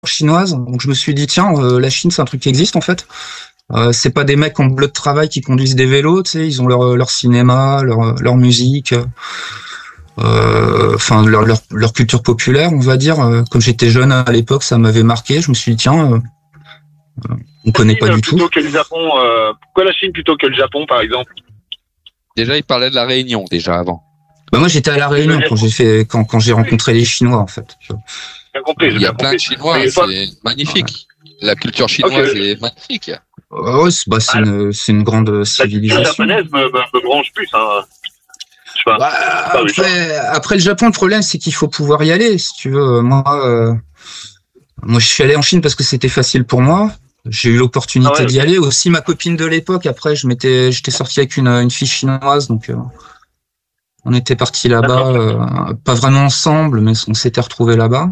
chinoise. Donc je me suis dit tiens, la Chine c'est un truc qui existe en fait. C'est pas des mecs en bleu de travail qui conduisent des vélos, tu sais, ils ont leur cinéma, leur musique, enfin leur culture populaire, on va dire. Comme j'étais jeune à l'époque, ça m'avait marqué. Je me suis dit tiens, on connaît pas du tout. Que le Japon, pourquoi la Chine plutôt que le Japon, par exemple? Déjà, il parlait de la Réunion déjà avant. Bah moi j'étais à la Réunion quand j'ai rencontré les Chinois en fait. Bien compris. Il y a plein de Chinois, c'est magnifique. La culture chinoise est magnifique. Ouais, c'est une grande civilisation. La japonaise me branche plus. Hein. Je sais pas. Après le Japon, le problème c'est qu'il faut pouvoir y aller. Si tu veux, moi je suis allé en Chine parce que c'était facile pour moi. J'ai eu l'opportunité d'y aller. Aussi ma copine de l'époque. Après, j'étais sorti avec une fille chinoise, donc on était partis là-bas, pas vraiment ensemble, mais on s'était retrouvés là-bas.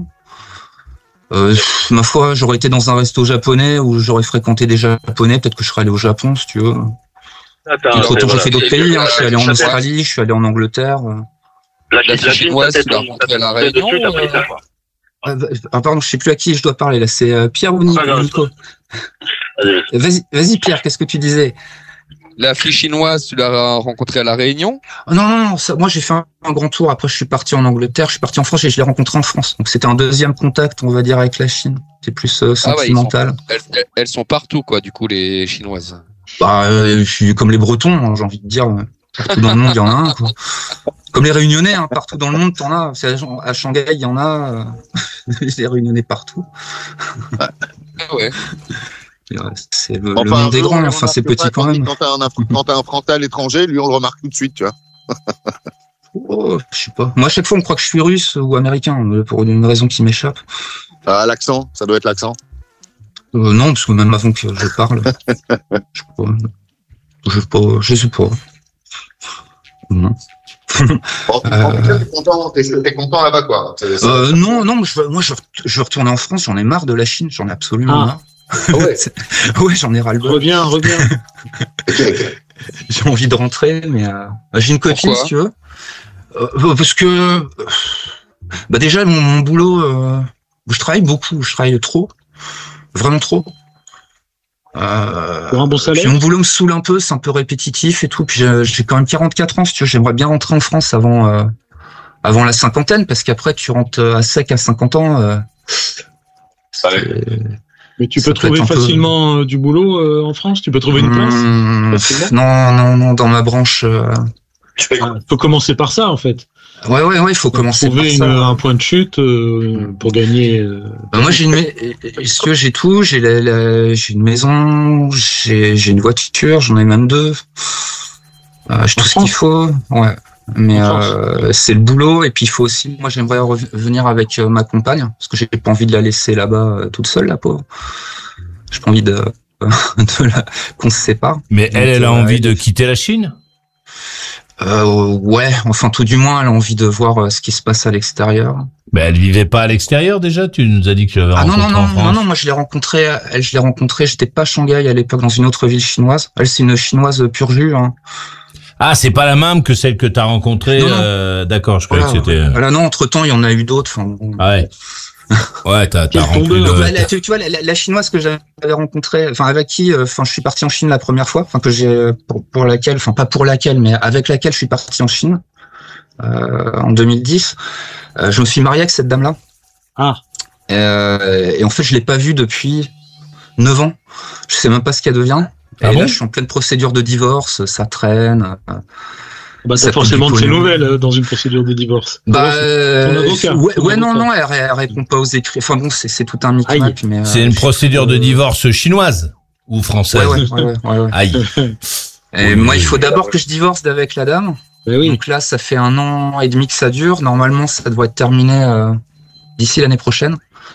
Ma foi, j'aurais été dans un resto japonais où j'aurais fréquenté des Japonais, peut-être que je serais allé au Japon, si tu veux. J'ai fait d'autres pays, je suis allé en Australie, je suis allé en Angleterre. La chinoise, tu l'as rencontrée à la Réunion. Pardon, je sais plus à qui je dois parler là, c'est Pierre ou Nico. Vas-y Pierre, qu'est-ce que tu disais? La fille chinoise, tu l'as rencontrée à La Réunion? Non, moi j'ai fait un grand tour. Après, je suis parti en Angleterre, je suis parti en France et je l'ai rencontrée en France. Donc c'était un deuxième contact, on va dire, avec la Chine. C'est plus sentimental. Elles sont partout, quoi, du coup, les Chinoises. Je suis comme les Bretons, hein, j'ai envie de dire. Partout dans le monde, il y en a un. Quoi. Comme les Réunionnais, hein, partout dans le monde, t'en as. À Shanghai, il y en a. Les Réunionnais partout. Ouais. C'est le monde des grands, enfin c'est petit quand même. Quand t'as un Français à l'étranger, lui on le remarque tout de suite, tu vois. Je sais pas. Moi à chaque fois on croit que je suis russe ou américain, pour une raison qui m'échappe. L'accent, ça doit être l'accent. Non, parce que même avant que je parle, je sais pas. Non. T'es content là-bas, quoi. Non, moi je veux retourner en France, j'en ai marre de la Chine, j'en ai absolument marre. Ouais. Ouais, j'en ai ras-le-bol. Reviens. J'ai envie de rentrer, mais j'ai une copine, si tu veux. Parce que déjà mon boulot, je travaille beaucoup, je travaille trop, vraiment trop. Pour un bon salaire. Puis mon boulot me saoule un peu, c'est un peu répétitif et tout. Puis j'ai quand même 44 ans, si tu veux. J'aimerais bien rentrer en France avant la cinquantaine, parce qu'après tu rentres à sec à 50 ans. Mais tu peux trouver facilement du boulot en France? Tu peux trouver une place facilement? Non, dans ma branche. Faut commencer par ça, en fait. Ouais, il faut commencer par ça. Trouver un point de chute pour gagner. Moi, j'ai tout. J'ai une maison, j'ai une voiture, j'en ai même deux. J'ai tout ce qu'il faut. Ouais. Mais c'est le boulot, et puis il faut aussi. Moi, j'aimerais revenir avec ma compagne, parce que j'ai pas envie de la laisser là-bas toute seule, la pauvre. J'ai pas envie qu'on se sépare. Mais elle a envie de quitter la Chine? Ouais, enfin tout du moins, elle a envie de voir ce qui se passe à l'extérieur. Mais elle vivait pas à l'extérieur déjà? Tu nous as dit que tu l'avais rencontrée en France. Non, moi je l'ai rencontrée, j'étais pas à Shanghai à l'époque, dans une autre ville chinoise. Elle, c'est une chinoise pur jus, hein. Ah, c'est pas la même que celle que t'as rencontrée. Non. D'accord, je croyais que c'était. Voilà, non, entre temps, il y en a eu d'autres. Enfin, bon. Ah ouais. Ouais, t'as rempli tu vois, la chinoise que j'avais rencontrée, enfin avec qui, je suis parti en Chine la première fois, enfin que j'ai pour laquelle, enfin pas pour laquelle, mais avec laquelle je suis parti en Chine en 2010. Je me suis marié avec cette dame-là. Et en fait, je l'ai pas vue depuis 9 ans. Je sais même pas ce qu'elle devient. Et là, je suis en pleine procédure de divorce, ça traîne. T'as forcément de ces nouvelles dans une procédure de divorce. Non, elle répond pas aux écrits. Enfin bon, c'est tout un micmac. Mais c'est une procédure de divorce chinoise ou française? Ouais. Aïe. Et moi, il faut d'abord que je divorce avec la dame. Donc là, ça fait 1 an et demi que ça dure. Normalement, ça doit être terminé d'ici l'année prochaine.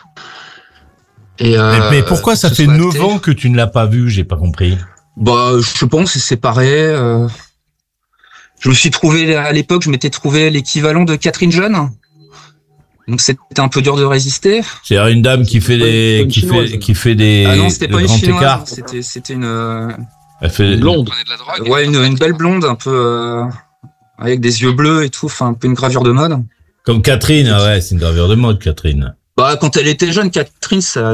Et mais pourquoi ça fait 9 ans que tu ne l'as pas vue? J'ai pas compris. Je pense c'est séparé. Je me suis trouvé à l'époque, je m'étais trouvé l'équivalent de Catherine Jeune. Donc c'était un peu dur de résister. C'est une dame qui fait des Ah non, c'était pas une chinoise, c'était une elle fait blonde. Ouais, une belle blonde un peu avec des yeux bleus et tout, enfin un peu une gravure de mode. Comme Catherine, ouais, c'est une gravure de mode, Catherine. Bah, quand elle était jeune, Catherine, ça